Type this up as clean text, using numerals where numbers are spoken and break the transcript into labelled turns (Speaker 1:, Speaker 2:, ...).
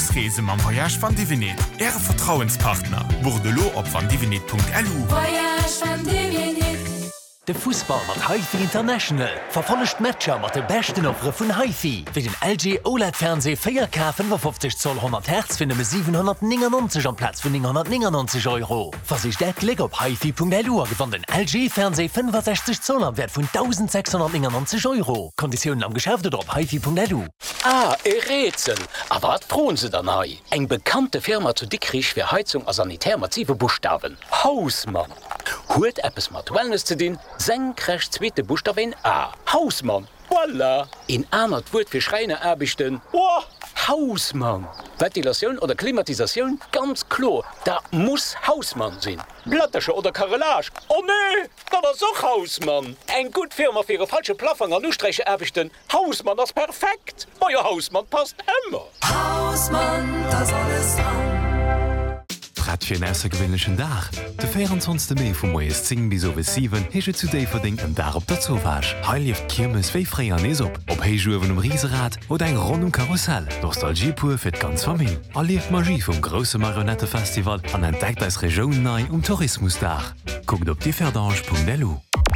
Speaker 1: Genussreise am Voyage van Divinet. Ihre Vertrauenspartner. Bordelo op vandivinet.lu.
Speaker 2: Voyage van Divinet.
Speaker 3: De Fußball mat HiFi International verfollecht Matscher mat de besten Offre vun HiFi. Wie den LG OLED-Fernseh 4K 55 Zoll 100 Hertz finde 799 am Platz vun 199 €. Versicht der Klick op HiFi.lu gewann den LG-Fernseh 65 Zoll am Wert vun 1699 €. Konditionen am Geschäft oder op HiFi.lu.
Speaker 4: Ah, Rätsel. Aber was drohen sie dann hei? Eng bekannte Firma zu Dickrich für Heizung a sanitärmassive Buchstaben. Hausmann. Holt etwas mit Wellness zu dienen, senkrecht zweite Buchstaben A. Hausmann. Voilà. In einer Wort für Schreiner erbichten. Boah. Hausmann. Ventilation oder Klimatisation? Ganz klar. Da muss Hausmann sein. Blattische oder Karrelage? Oh nee, das ist auch Hausmann. Ein gut Firma für ihre falsche Plaffung an Ustreiche erbichten. Hausmann, das ist perfekt. Euer Hausmann passt immer.
Speaker 2: Hausmann, das alles dran.
Speaker 5: Fir en aussergewwennechen Dach. De 24. Mei vum Moes 10 bis over 7 hege zu déi verding en Dar op der Zowasch. Heil lieft Kirmes wéi fré an ees op. Op Heijuwen Rieserad oder eng rondum Karussell. Nostalgiepur fir ganz Famill. All lieft Magie vum grosse Marionettefestival an entdeckt als Regionun nei Tourismusdach. Guckt op die Verdange.lu.